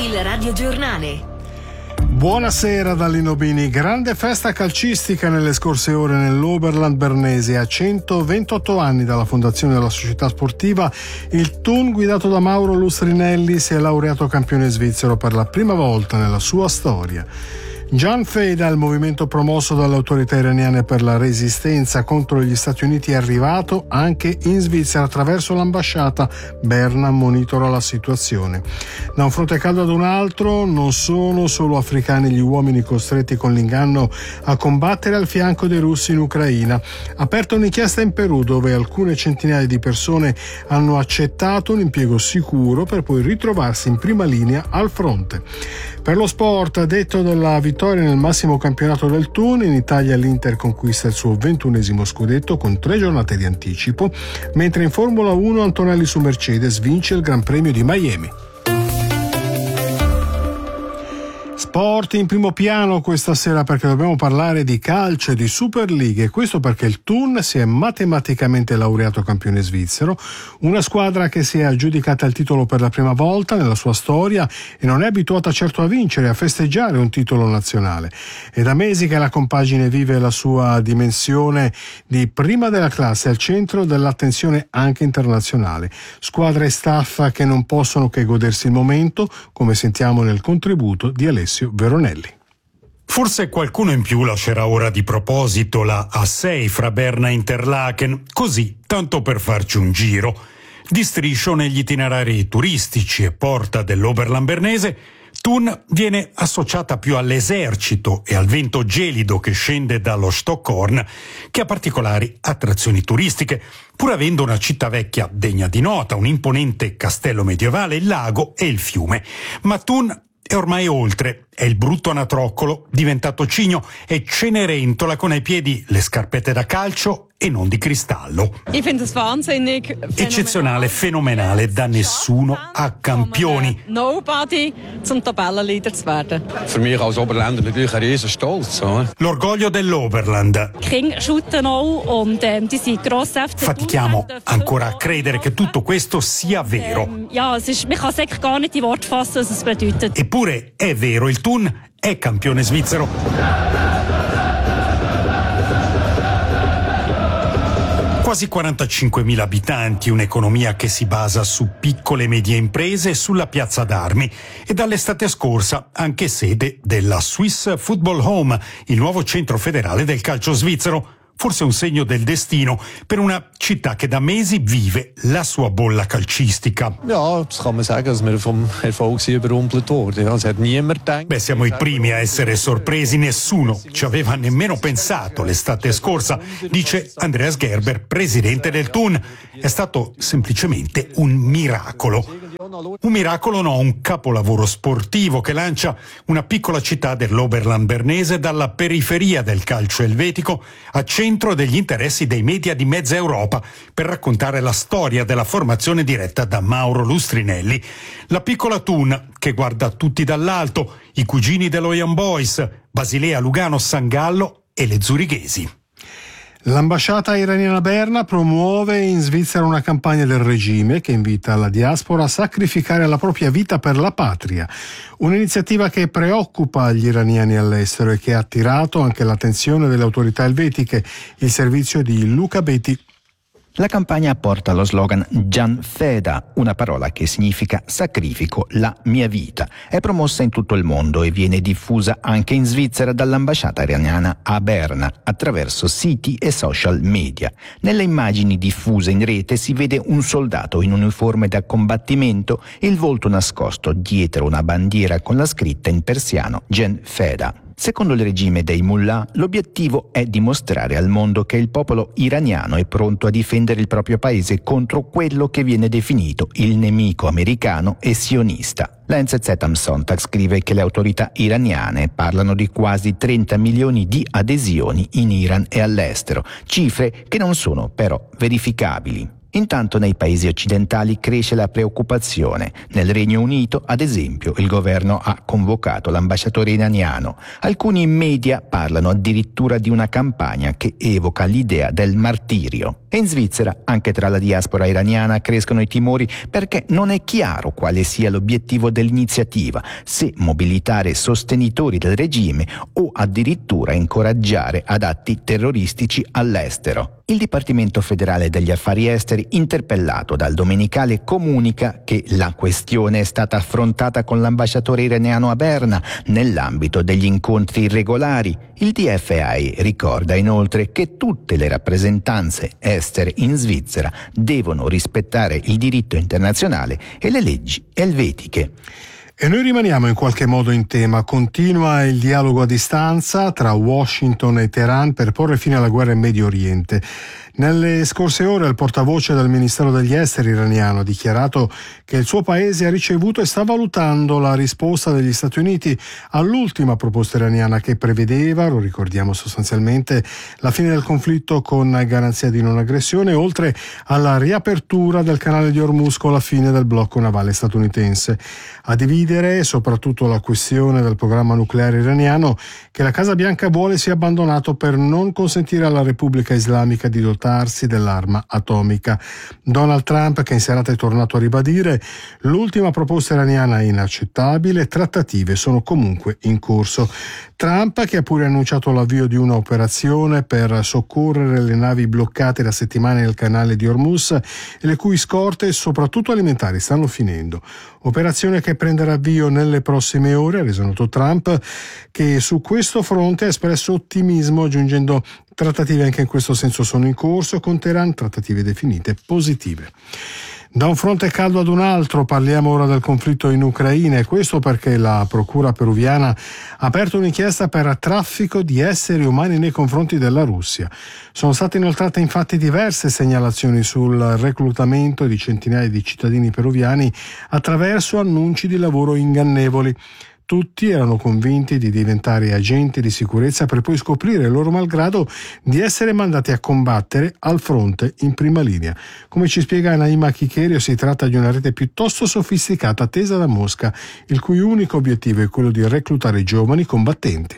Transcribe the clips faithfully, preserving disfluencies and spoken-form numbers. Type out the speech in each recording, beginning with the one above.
Il radiogiornale. Buonasera da Lino Bini. Grande festa calcistica nelle scorse ore nell'Oberland Bernese. A centoventotto anni dalla fondazione della società sportiva, il Thun, guidato da Mauro Lustrinelli, si è laureato campione svizzero per la prima volta nella sua storia. Jan Feda, il movimento promosso dalle autorità iraniane per la resistenza contro gli Stati Uniti, è arrivato anche in Svizzera attraverso l'ambasciata. Berna monitora la situazione. Da un fronte caldo ad un altro, non sono solo africani gli uomini costretti con l'inganno a combattere al fianco dei russi in Ucraina. Aperta un'inchiesta in Perù dove alcune centinaia di persone hanno accettato un impiego sicuro per poi ritrovarsi in prima linea al fronte. Per lo sport, detto della vittoria nel massimo campionato del Thun, in Italia l'Inter conquista il suo ventunesimo scudetto con tre giornate di anticipo, mentre in Formula uno Antonelli su Mercedes vince il Gran Premio di Miami. Sport in primo piano questa sera perché dobbiamo parlare di calcio e di Superliga, e questo perché il Thun si è matematicamente laureato campione svizzero, una squadra che si è aggiudicata il titolo per la prima volta nella sua storia e non è abituata certo a vincere, a festeggiare un titolo nazionale. È da mesi che la compagine vive la sua dimensione di prima della classe, al centro dell'attenzione anche internazionale. Squadra e staff che non possono che godersi il momento, come sentiamo nel contributo di Alessio Veronelli. Forse qualcuno in più lascerà ora di proposito la A sei fra Berna e Interlaken, così, tanto per farci un giro. Di striscio negli itinerari turistici e porta dell'Oberland Bernese, Thun viene associata più all'esercito e al vento gelido che scende dallo Stockhorn che a particolari attrazioni turistiche, pur avendo una città vecchia degna di nota, un imponente castello medievale, il lago e il fiume. Ma Thun è ormai oltre, è il brutto anatroccolo, diventato cigno e Cenerentola con ai piedi le scarpette da calcio e non di cristallo. Eccezionale, fenomenale, da nessuno a campioni. Nobody zum Tabellenleader zu werden. Für mich als Oberländer natürlich ein riesen Stolz. L'orgoglio dell'Oberland. Fatichiamo ancora a credere che tutto questo sia vero. Eppure è vero, il Thun è campione svizzero. Quasi quarantacinquemila abitanti, un'economia che si basa su piccole e medie imprese e sulla piazza d'armi, e dall'estate scorsa anche sede della Swiss Football Home, il nuovo centro federale del calcio svizzero. Forse un segno del destino per una città che da mesi vive la sua bolla calcistica. Ja, das kann man sagen, dass wir vom Erfolg überrumpelt wurden. Ja, es hat niemand gedacht. Beh, siamo i primi a essere sorpresi, nessuno ci aveva nemmeno pensato l'estate scorsa, dice Andreas Gerber, presidente del Thun. È stato semplicemente un miracolo. Un miracolo no, un capolavoro sportivo che lancia una piccola città dell'Oberland Bernese dalla periferia del calcio elvetico a centro degli interessi dei media di mezza Europa per raccontare la storia della formazione diretta da Mauro Lustrinelli. La piccola Thun che guarda tutti dall'alto, i cugini dello Young Boys, Basilea, Lugano, San Gallo e le zurighesi. L'ambasciata iraniana a Berna promuove in Svizzera una campagna del regime che invita la diaspora a sacrificare la propria vita per la patria. Un'iniziativa che preoccupa gli iraniani all'estero e che ha attirato anche l'attenzione delle autorità elvetiche. Il servizio di Luca Betti. La campagna porta lo slogan Jan Feda, una parola che significa sacrifico la mia vita. È promossa in tutto il mondo e viene diffusa anche in Svizzera dall'ambasciata iraniana a Berna attraverso siti e social media. Nelle immagini diffuse in rete si vede un soldato in uniforme da combattimento e il volto nascosto dietro una bandiera con la scritta in persiano Jan Feda. Secondo il regime dei mullah, l'obiettivo è dimostrare al mondo che il popolo iraniano è pronto a difendere il proprio paese contro quello che viene definito il nemico americano e sionista. La N Z Z am Sonntag scrive che le autorità iraniane parlano di quasi trenta milioni di adesioni in Iran e all'estero, cifre che non sono però verificabili. Intanto nei paesi occidentali cresce la preoccupazione. Nel Regno Unito, ad esempio, il governo ha convocato l'ambasciatore iraniano. Alcuni media parlano addirittura di una campagna che evoca l'idea del martirio. E in Svizzera, anche tra la diaspora iraniana, crescono i timori perché non è chiaro quale sia l'obiettivo dell'iniziativa, se mobilitare sostenitori del regime o addirittura incoraggiare ad atti terroristici all'estero. Il Dipartimento federale degli affari esteri, interpellato dal Domenicale, comunica che la questione è stata affrontata con l'ambasciatore iraniano a Berna nell'ambito degli incontri irregolari. Il D F I ricorda inoltre che tutte le rappresentanze estere in Svizzera devono rispettare il diritto internazionale e le leggi elvetiche. E noi rimaniamo in qualche modo in tema. Continua il dialogo a distanza tra Washington e Teheran per porre fine alla guerra in Medio Oriente. Nelle scorse ore il portavoce del Ministero degli Esteri iraniano ha dichiarato che il suo paese ha ricevuto e sta valutando la risposta degli Stati Uniti all'ultima proposta iraniana che prevedeva, lo ricordiamo sostanzialmente, la fine del conflitto con garanzia di non aggressione, oltre alla riapertura del canale di Hormuz con la fine del blocco navale statunitense. A dividere soprattutto la questione del programma nucleare iraniano, che la Casa Bianca vuole sia abbandonato per non consentire alla Repubblica Islamica di dotarsi dell'arma atomica. Donald Trump, che in serata è tornato a ribadire: l'ultima proposta iraniana è inaccettabile, trattative sono comunque in corso. Trump, che ha pure annunciato l'avvio di una operazione per soccorrere le navi bloccate da settimane nel canale di Hormuz e le cui scorte, soprattutto alimentari, stanno finendo. Operazione che prenderà avvio nelle prossime ore, ha reso noto Trump, che su questo fronte ha espresso ottimismo, aggiungendo: trattative anche in questo senso sono in corso, con Teheran trattative definite positive. Da un fronte caldo ad un altro, parliamo ora del conflitto in Ucraina, e questo perché la procura peruviana ha aperto un'inchiesta per traffico di esseri umani nei confronti della Russia. Sono state inoltrate infatti diverse segnalazioni sul reclutamento di centinaia di cittadini peruviani attraverso annunci di lavoro ingannevoli. Tutti erano convinti di diventare agenti di sicurezza per poi scoprire, loro malgrado, di essere mandati a combattere al fronte in prima linea. Come ci spiega Naima Chicherio, si tratta di una rete piuttosto sofisticata tesa da Mosca, il cui unico obiettivo è quello di reclutare giovani combattenti.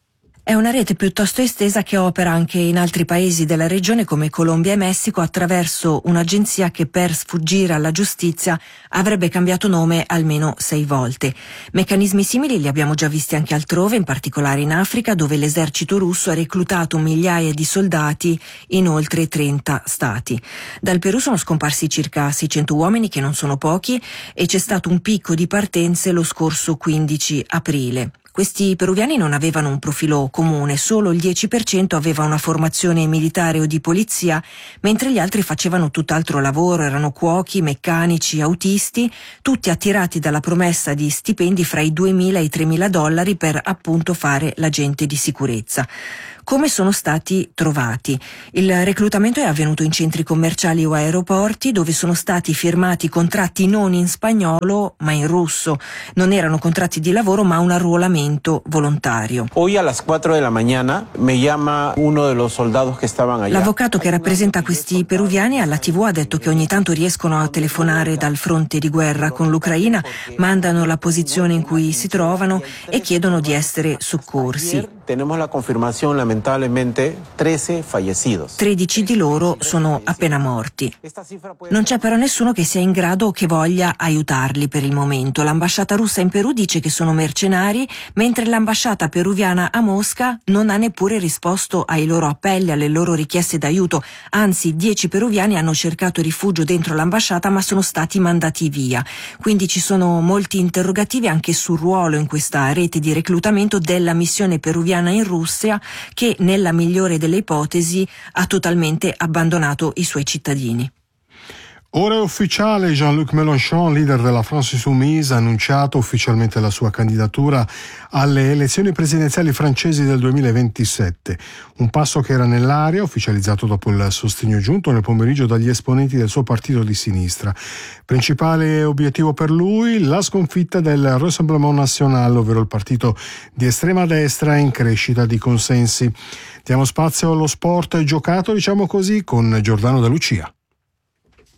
È una rete piuttosto estesa che opera anche in altri paesi della regione come Colombia e Messico attraverso un'agenzia che per sfuggire alla giustizia avrebbe cambiato nome almeno sei volte. Meccanismi simili li abbiamo già visti anche altrove, in particolare in Africa, dove l'esercito russo ha reclutato migliaia di soldati in oltre trenta stati. Dal Perù sono scomparsi circa seicento uomini, che non sono pochi, e c'è stato un picco di partenze lo scorso quindici aprile. Questi peruviani non avevano un profilo comune, solo il dieci per cento aveva una formazione militare o di polizia, mentre gli altri facevano tutt'altro lavoro, erano cuochi, meccanici, autisti, tutti attirati dalla promessa di stipendi fra i duemila e i tremila dollari per appunto fare l'agente di sicurezza. Come sono stati trovati? Il reclutamento è avvenuto in centri commerciali o aeroporti, dove sono stati firmati contratti non in spagnolo ma in russo. Non erano contratti di lavoro ma un arruolamento volontario. Hoy a las quattro della mañana me llama uno de los soldados que estaban allá. L'avvocato che rappresenta questi peruviani alla tivù ha detto che ogni tanto riescono a telefonare dal fronte di guerra con l'Ucraina, mandano la posizione in cui si trovano e chiedono di essere soccorsi. Tenemos la confirmación, lamentablemente, tredici fallecidos. tredici di loro sono appena morti. Non c'è però nessuno che sia in grado o che voglia aiutarli per il momento. L'ambasciata russa in Perù dice che sono mercenari, mentre l'ambasciata peruviana a Mosca non ha neppure risposto ai loro appelli, alle loro richieste d'aiuto. Anzi, dieci peruviani hanno cercato rifugio dentro l'ambasciata ma sono stati mandati via. Quindi ci sono molti interrogativi anche sul ruolo in questa rete di reclutamento della missione peruviana in Russia, che nella migliore delle ipotesi ha totalmente abbandonato i suoi cittadini. Ora è ufficiale, Jean-Luc Mélenchon, leader della France Insoumise, ha annunciato ufficialmente la sua candidatura alle elezioni presidenziali francesi del duemilaventisette. Un passo che era nell'aria, ufficializzato dopo il sostegno giunto nel pomeriggio dagli esponenti del suo partito di sinistra. Principale obiettivo per lui, la sconfitta del Rassemblement National, ovvero il partito di estrema destra in crescita di consensi. Diamo spazio allo sport giocato, diciamo così, con Giordano De Lucia.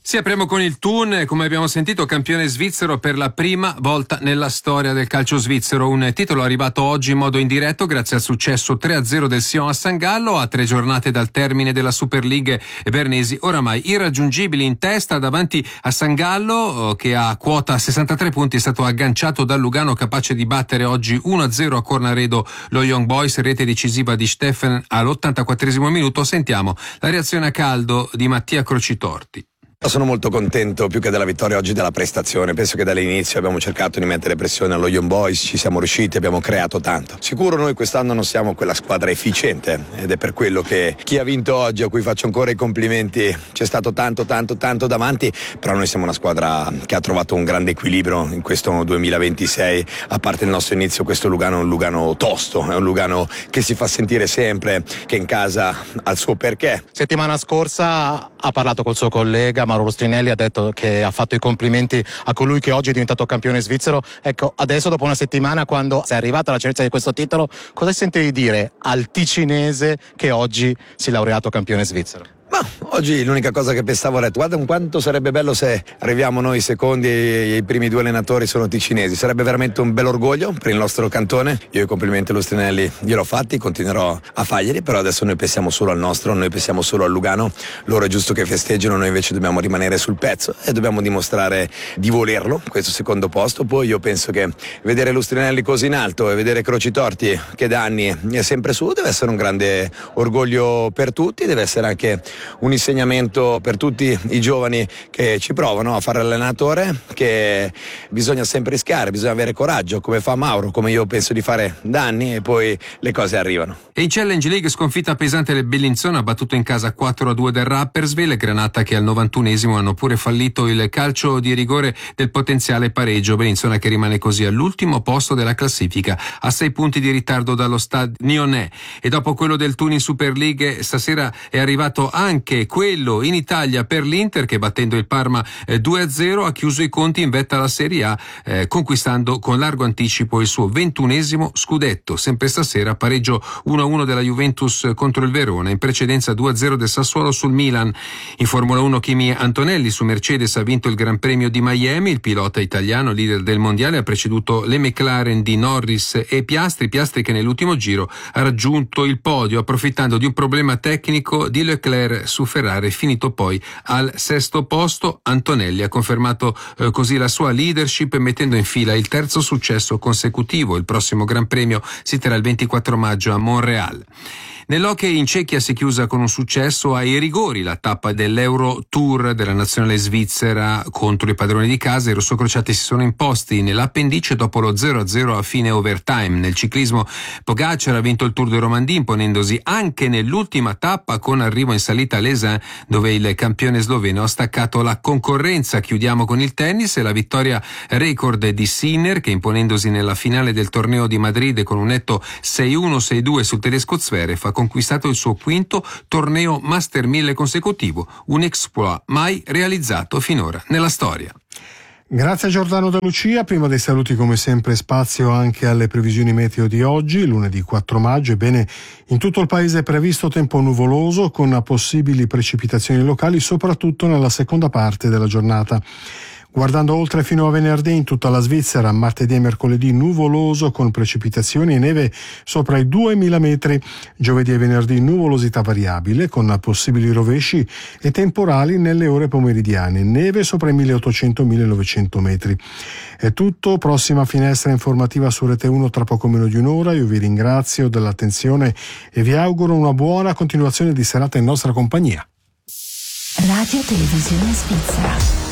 Sì, apriamo con il Thun, come abbiamo sentito, campione svizzero per la prima volta nella storia del calcio svizzero. Un titolo arrivato oggi in modo indiretto grazie al successo tre a zero del Sion a San Gallo, a tre giornate dal termine della Super League. Bernesi oramai irraggiungibili in testa davanti a San Gallo, che a quota sessantatré punti è stato agganciato dal Lugano, capace di battere oggi uno a zero a Cornaredo lo Young Boys, rete decisiva di Steffen all'ottantaquattresimo minuto. Sentiamo la reazione a caldo di Mattia Crocitorti. Sono molto contento più che della vittoria oggi della prestazione. Penso che dall'inizio abbiamo cercato di mettere pressione allo Young Boys, ci siamo riusciti, abbiamo creato tanto. Sicuro noi quest'anno non siamo quella squadra efficiente ed è per quello che chi ha vinto oggi, a cui faccio ancora i complimenti, c'è stato tanto tanto tanto davanti, però noi siamo una squadra che ha trovato un grande equilibrio in questo duemilaventisei. A parte il nostro inizio, questo Lugano è un Lugano tosto, è un Lugano che si fa sentire sempre, che in casa ha il suo perché. Settimana scorsa ha parlato col suo collega Mauro Strinelli, ha detto che ha fatto i complimenti a colui che oggi è diventato campione svizzero. Ecco, adesso dopo una settimana, quando sei arrivata alla certezza di questo titolo, cosa senti di dire al ticinese che oggi si è laureato campione svizzero? Ma oggi l'unica cosa che pensavo è: guarda quanto sarebbe bello se arriviamo noi secondi e i primi due allenatori sono ticinesi. Sarebbe veramente un bel orgoglio per il nostro cantone. Io i complimenti allo Strinelli gliel'ho fatti, continuerò a farglieli, però adesso noi pensiamo solo al nostro, noi pensiamo solo al Lugano. Loro è giusto che festeggiano, noi invece dobbiamo rimanere sul pezzo e dobbiamo dimostrare di volerlo, questo secondo posto. Poi io penso che vedere lo Strinelli così in alto e vedere Crocitorti che da anni è sempre su deve essere un grande orgoglio per tutti, deve essere anche un insegnamento per tutti i giovani che ci provano a fare l'allenatore, che bisogna sempre rischiare, bisogna avere coraggio, come fa Mauro, come io penso di fare da anni, e poi le cose arrivano. E in Challenge League sconfitta pesante del Bellinzona, battuto in casa quattro a due del Rapperswil. Granata che al novantunesimo hanno pure fallito il calcio di rigore del potenziale pareggio. Bellinzona che rimane così all'ultimo posto della classifica, a sei punti di ritardo dallo Stade Lyonnais. E dopo quello del Thun in Super League, stasera è arrivato anche quello in Italia per l'Inter, che battendo il Parma eh, due a zero ha chiuso i conti in vetta alla Serie A, eh, conquistando con largo anticipo il suo ventunesimo scudetto. Sempre stasera pareggio uno a uno della Juventus contro il Verona, in precedenza due a zero del Sassuolo sul Milan. In Formula uno Kimi Antonelli su Mercedes ha vinto il Gran Premio di Miami. Il pilota italiano, leader del mondiale, ha preceduto le McLaren di Norris e Piastri, Piastri che nell'ultimo giro ha raggiunto il podio approfittando di un problema tecnico di Leclerc su Ferrari, finito poi al sesto posto. Antonelli ha confermato eh, così la sua leadership, mettendo in fila il terzo successo consecutivo. Il prossimo Gran Premio si terrà il ventiquattro maggio a Montréal. Nell'hockey in Cecchia si è chiusa con un successo ai rigori la tappa dell'Euro Tour della nazionale svizzera contro i padroni di casa. I rossocrociati si sono imposti nell'appendice dopo lo zero a zero a fine overtime. Nel ciclismo Pogacar ha vinto il Tour de Romandie, imponendosi anche nell'ultima tappa con arrivo in salita a Lesin, dove il campione sloveno ha staccato la concorrenza. Chiudiamo con il tennis e la vittoria record di Sinner, che imponendosi nella finale del torneo di Madrid con un netto sei uno sei due sul tedesco Zverev ha conquistato il suo quinto torneo Master mille consecutivo, un exploit mai realizzato finora nella storia. Grazie a Giordano Da Lucia. Prima dei saluti, come sempre, spazio anche alle previsioni meteo di oggi, lunedì quattro maggio. Ebbene, in tutto il paese è previsto tempo nuvoloso con possibili precipitazioni locali, soprattutto nella seconda parte della giornata. Guardando oltre fino a venerdì, in tutta la Svizzera, martedì e mercoledì nuvoloso con precipitazioni e neve sopra i duemila metri. Giovedì e venerdì nuvolosità variabile con possibili rovesci e temporali nelle ore pomeridiane. Neve sopra i milleottocento millenovecento metri. È tutto, prossima finestra informativa su Rete uno tra poco meno di un'ora. Io vi ringrazio dell'attenzione e vi auguro una buona continuazione di serata in nostra compagnia. Radio Televisione Svizzera.